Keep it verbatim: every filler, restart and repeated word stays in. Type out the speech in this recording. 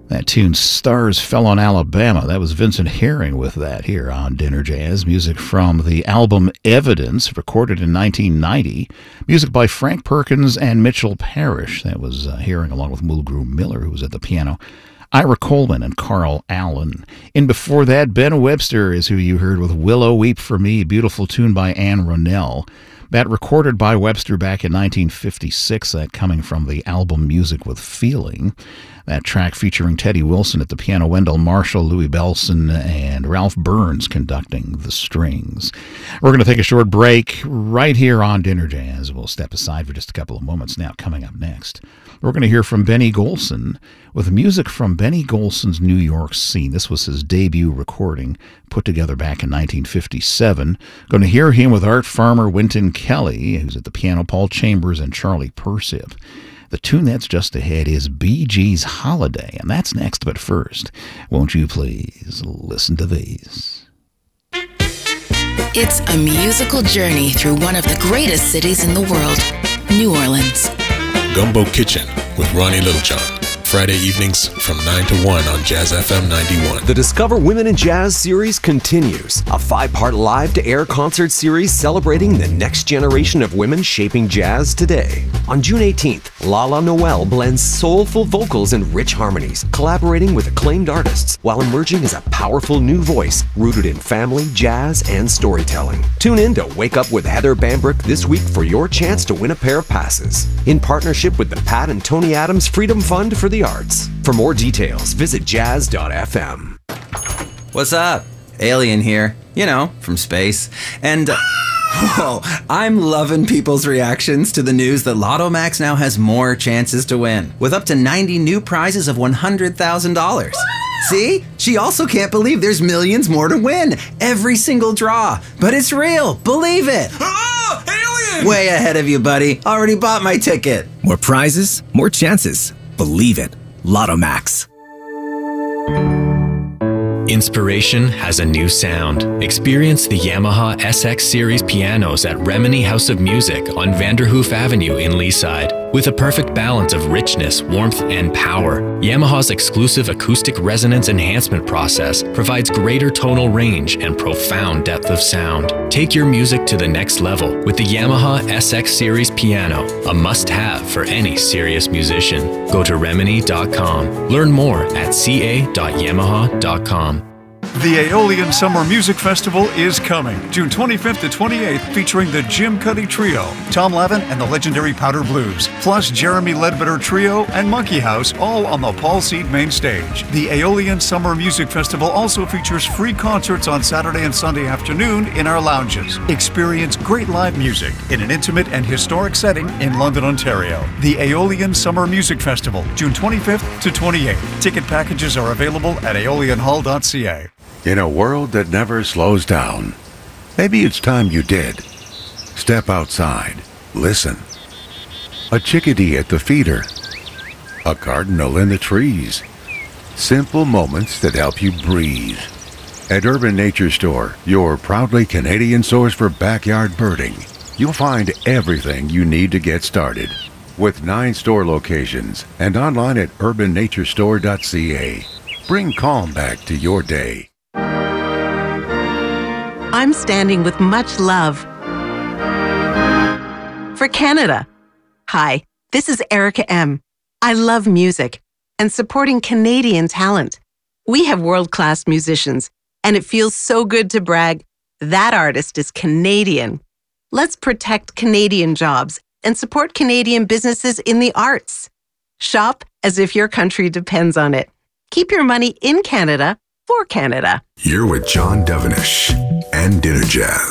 That tune, Stars Fell on Alabama. That was Vincent Herring with that here on Dinner Jazz. Music from the album Evidence, recorded in nineteen ninety. Music by Frank Perkins and Mitchell Parrish. That was uh, Herring along with Mulgrew Miller, who was at the piano. Ira Coleman and Carl Allen. In before that, Ben Webster is who you heard with Willow Weep for Me, beautiful tune by Ann Ronell. That recorded by Webster back in nineteen fifty-six, that coming from the album Music with Feeling. That track featuring Teddy Wilson at the piano, Wendell Marshall, Louis Bellson, and Ralph Burns conducting the strings. We're going to take a short break right here on Dinner Jazz. We'll step aside for just a couple of moments now. Coming up next, we're going to hear from Benny Golson with music from Benny Golson's New York scene. This was his debut recording, put together back in nineteen fifty-seven. Going to hear him with Art Farmer, Wynton Kelly, who's at the piano, Paul Chambers, and Charlie Persip. The tune that's just ahead is Bee Gees' Holiday, and that's next. But first, won't you please listen to these? It's a musical journey through one of the greatest cities in the world, New Orleans. Gumbo Kitchen with Ronnie Littlejohn. Friday evenings from nine to one on Jazz F M ninety-one. The Discover Women in Jazz series continues. A five-part live-to-air concert series celebrating the next generation of women shaping jazz today. On June eighteenth, Lala Noel blends soulful vocals and rich harmonies, collaborating with acclaimed artists while emerging as a powerful new voice rooted in family, jazz, and storytelling. Tune in to Wake Up with Heather Bambrick this week for your chance to win a pair of passes. In partnership with the Pat and Tony Adams Freedom Fund for the Arts. For more details, visit jazz dot f m. What's up? Alien here. You know, from space. And, uh, whoa, I'm loving people's reactions to the news that Lotto Max now has more chances to win, with up to ninety new prizes of one hundred thousand dollars. See? She also can't believe there's millions more to win. Every single draw. But it's real. Believe it. Oh, alien! Way ahead of you, buddy. Already bought my ticket. More prizes, more chances. Believe it. Lotto Max. Inspiration has a new sound. Experience the Yamaha S X Series pianos at Remini House of Music on Vanderhoof Avenue in Leaside. With a perfect balance of richness, warmth, and power, Yamaha's exclusive acoustic resonance enhancement process provides greater tonal range and profound depth of sound. Take your music to the next level with the Yamaha S X Series piano, a must-have for any serious musician. Go to remini dot com. Learn more at c a dot yamaha dot com. The Aeolian Summer Music Festival is coming, June twenty-fifth to twenty-eighth, featuring the Jim Cuddy Trio, Tom Lavin and the legendary Powder Blues, plus Jeremy Ledbetter Trio and Monkey House, all on the Paul Seed main stage. The Aeolian Summer Music Festival also features free concerts on Saturday and Sunday afternoon in our lounges. Experience great live music in an intimate and historic setting in London, Ontario. The Aeolian Summer Music Festival, June twenty-fifth to twenty-eighth. Ticket packages are available at aeolian hall dot c a. In a world that never slows down, maybe it's time you did. Step outside. Listen. A chickadee at the feeder. A cardinal in the trees. Simple moments that help you breathe. At Urban Nature Store, your proudly Canadian source for backyard birding, you'll find everything you need to get started. With nine store locations and online at urban nature store dot c a. Bring calm back to your day. I'm standing with much love for Canada. Hi, this is Erica M. I love music and supporting Canadian talent. We have world-class musicians, and it feels so good to brag, that artist is Canadian. Let's protect Canadian jobs and support Canadian businesses in the arts. Shop as if your country depends on it. Keep your money in Canada for Canada. You're with John Devenish and Dinner Jazz.